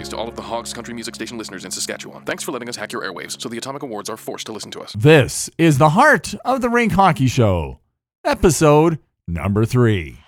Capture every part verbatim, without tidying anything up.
apologies to all of the Hogs Country Music Station listeners in Saskatchewan. Thanks for letting us hack your airwaves so the Atomic Awards are forced to listen to us. This is the Heart of the Rink Hockey Show, episode number three.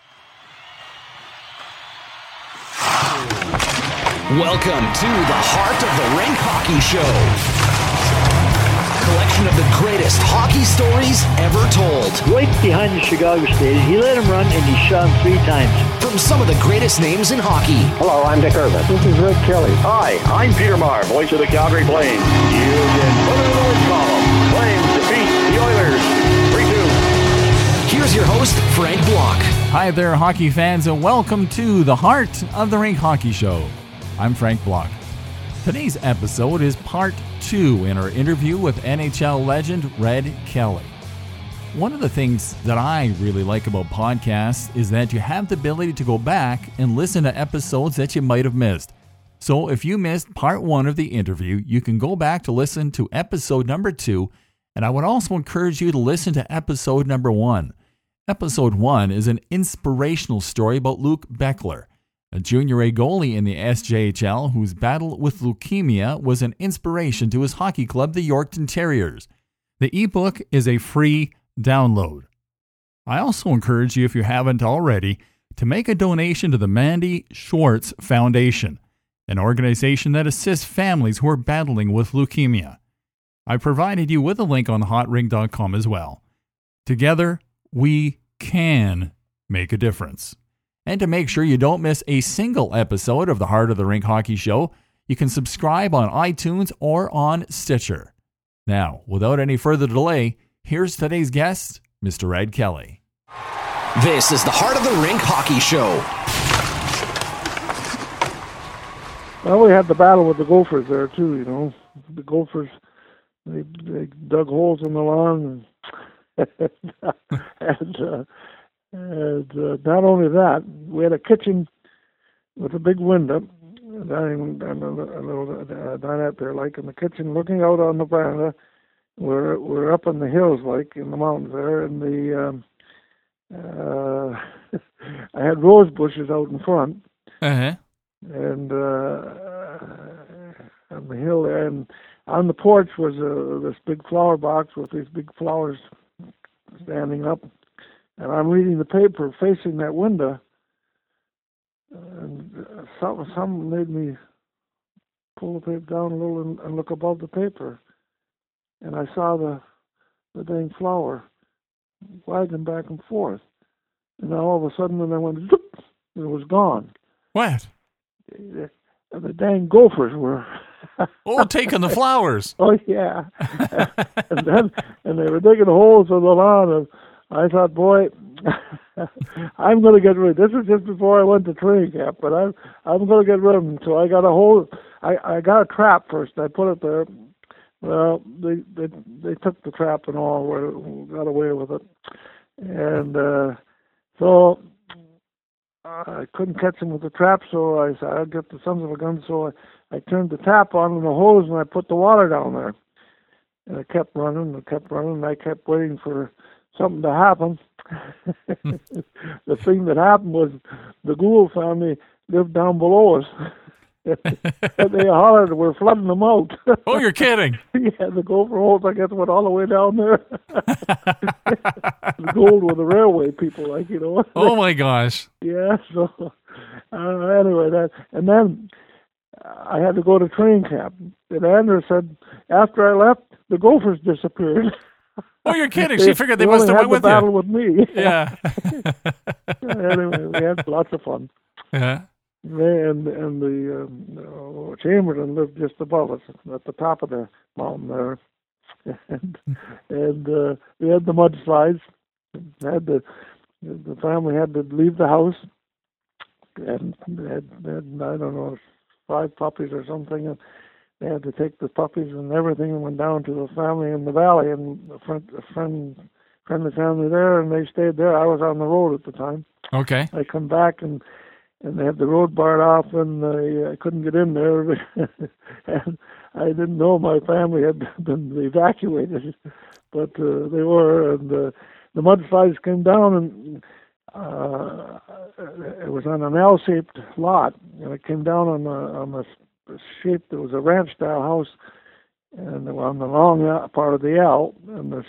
Welcome to the Heart of the Rink Hockey Show. Collection of the greatest hockey stories ever told. Right behind the Chicago Stadium. He let him run and he shot him three times. From some of the greatest names in hockey. Hello, I'm Dick Irvin. This is Red Kelly. Hi, I'm Peter Maher, voice of the Calgary Flames. You can put it in the win column. Flames defeat the Oilers three two. Here's your host, Frank Block. Hi there, hockey fans, and welcome to the Heart of the Rink Hockey Show. I'm Frank Block. Today's episode is part two in our interview with N H L legend Red Kelly. One of the things that I really like about podcasts is that you have the ability to go back and listen to episodes that you might have missed. So if you missed part one of the interview, you can go back to listen to episode number two, and I would also encourage you to listen to episode number one. Episode one is an inspirational story about Luke Beckler, a junior A goalie in the S J H L whose battle with leukemia was an inspiration to his hockey club, the Yorkton Terriers. The ebook is a free download. I also encourage you, if you haven't already, to make a donation to the Mandy Schwartz Foundation, an organization that assists families who are battling with leukemia. I provided you with a link on hot ring dot com as well. Together, we can make a difference. And to make sure you don't miss a single episode of the Heart of the Rink Hockey Show, you can subscribe on iTunes or on Stitcher. Now, without any further delay, here's today's guest, Mister Red Kelly. This is the Heart of the Rink Hockey Show. Well, we had the battle with the Gophers there, too, you know. The Gophers, they, they dug holes in the lawn. And, and uh, And uh, not only that, we had a kitchen with a big window, dining and a, a little uh, dinette there, like in the kitchen, looking out on the veranda. We're we're up in the hills, like in the mountains there, and the um, uh, I had rose bushes out in front, Uh-huh. and uh, on the hill there, and on the porch was uh, this big flower box with these big flowers standing up. And I'm reading the paper facing that window, and something, something made me pull the paper down a little and, and look above the paper. And I saw the the dang flower wagging back and forth. And then all of a sudden, when I went, zoop, it was gone. What? And the dang gophers were... Oh, taking the flowers. Oh, yeah. and then and they were digging holes in the lawn, and I thought, boy, I'm going to get rid. This was just before I went to training camp, but I'm I'm going to get rid of them. So I got a whole, I, I got a trap first. I put it there. Well, they they they took the trap and all, got away with it, and uh, so I couldn't catch them with the trap. So I said, I'll get the sons of a gun. So I, I turned the tap on in the hose and I put the water down there, and it kept running and kept running. And I kept waiting for something to happen. The thing that happened was the Gould family lived down below us. And they hollered, we're flooding them out. Oh, you're kidding. Yeah, the Gopher holes, I guess, went all the way down there. The Gould were the railway people, like, you know. Oh, my gosh. Yeah, so, uh, anyway, that, and then I had to go to training camp. And Andrew said, after I left, the Gophers disappeared. Oh, you're kidding. She figured they, they must have had went the with battle you. with me. Yeah. Anyway, we had lots of fun. Yeah. They and and the um, uh, Chamberlain lived just above us at the top of the mountain there, and and uh, we had the mudslides. Had the the family had to leave the house, and they had, they had I don't know five puppies or something, and they had to take the puppies and everything and went down to the family in the valley, and a friend a friend friendly family there, and they stayed there. I was on the road at the time. Okay. I come back and. And they had the road barred off, and uh, I couldn't get in there. And I didn't know my family had been evacuated, but uh, they were. And uh, the mudslides came down, and uh, it was on an L-shaped lot, and it came down on the on the shape. There was a ranch-style house, and on the long part of the L, and the